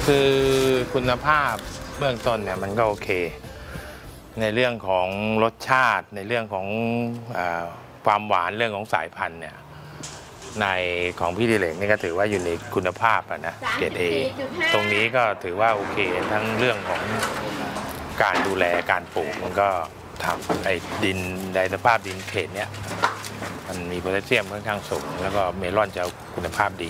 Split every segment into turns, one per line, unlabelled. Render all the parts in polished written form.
คือคุณภาพเบื้องต้นเนี่ยมันก็โอเคในเรื่องของรสชาติในเรื่องของความหวานเรื่องของสายพันธุ์เนี่ยในของพี่ดิเรกนี่ก็ถือว่าอยู่ในคุณภาพนะเกรด A ตรงนี้ก็ถือว่าโอเคทั้งเรื่องของการดูแลการปลูกมันก็ทำไอ้ดินในสภาพดินเขตเนี้ยมันมีโพแทสเซียมค่อนข้างสูงแล้วก็เมลอนจะคุณภาพดี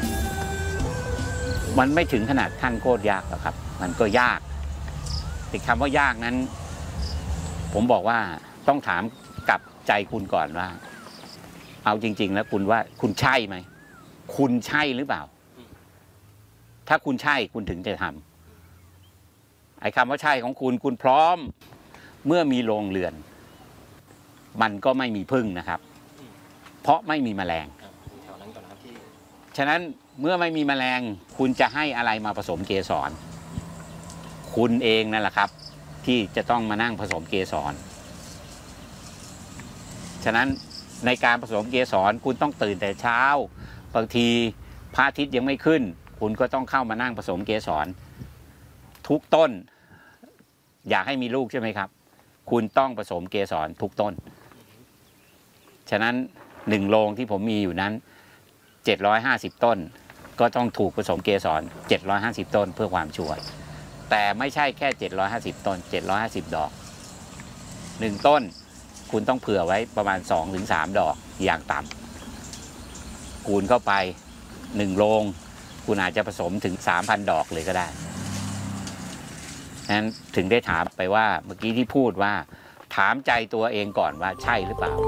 มันไม่ถึงขนาดขั้นโคตรยากหรอกครับมันก็ยากแต่คำว่ายากนั้นผมบอกว่าต้องถามกับใจคุณก่อนว่าเอาจริงๆแล้วคุณว่าคุณใช่ไหมคุณใช่หรือเปล่าถ้าคุณใช่คุณถึงจะทำไอ้คำว่าใช่ของคุณพร้อมเมื่อมีโรงเรือนมันก็ไม่มีผึ้งนะครับเพราะไม่มีแมลงฉะนั้นเมื่อไม่มีแมลงคุณจะให้อะไรมาผสมเกสรคุณเองนั่นแหละครับที่จะต้องมานั่งผสมเกสรฉะนั้นในการผสมเกสรคุณต้องตื่นแต่เช้าบางทีพระอาทิตย์ยังไม่ขึ้นคุณก็ต้องเข้ามานั่งผสมเกสรทุกต้นอยากให้มีลูกใช่ไหมครับคุณต้องผสมเกสรทุกต้นฉะนั้น1โรงที่ผมมีอยู่นั้น750ต้นก็ต้องถูกผสมเกสร750ต้นเพื่อความชัวร์แต่ไม่ใช่แค่750ต้น750ดอก1ต้นคุณต้องเผื่อไว้ประมาณ 2-3 ดอกอย่างต่ำคูณเข้าไป1โรงคุณอาจจะผสมถึง 3,000 ดอกเลยก็ได้นั้นถึงได้ถามไปว่าเมื่อกี้ที่พูดว่าถามใจตัวเองก่อนว่าใช่หรือเปล่า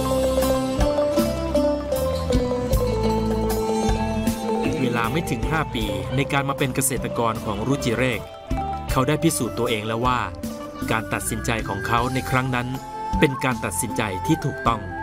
เวลาไม่ถึง5ปีในการมาเป็นเกษตรกรของรุจิเรกเขาได้พิสูจน์ตัวเองแล้วว่าการตัดสินใจของเขาในครั้งนั้นเป็นการตัดสินใจที่ถูกต้อง